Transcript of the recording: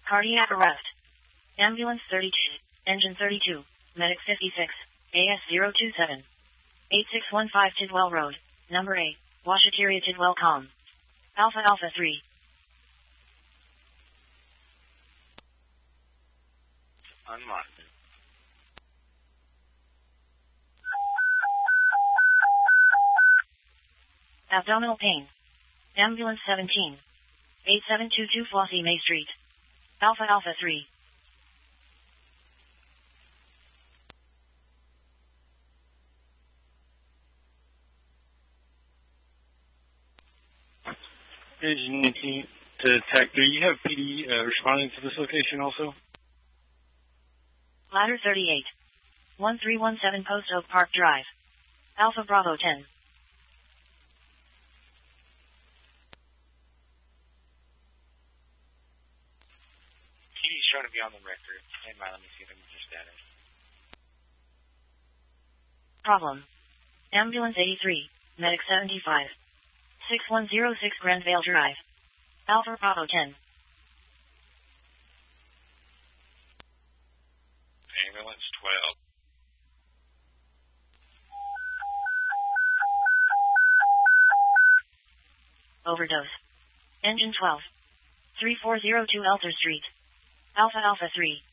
Cardiac arrest. Ambulance 32. Engine 32. Medic 56. AS027. 8615 Tidwell Road. Number 8. Washatiria Tidwell Com. Alpha Alpha 3. Unlocked. Abdominal pain. Ambulance 17. 8722 Flossie May Street. Alpha Alpha 3. Engine 19 to TAC 3. You have PD responding to this location also? Ladder 38. 1317 Post Oak Park Drive. Alpha Bravo 10. PD's shown to be on the record. Stand by, let me see if I can get your status. Problem. Ambulance 83. Medic 75. 6106 Grandvale Drive. Alpha Bravo 10. Ambulance 12. Overdose. Engine 12. 3402 Elter Street. Alpha Alpha 3.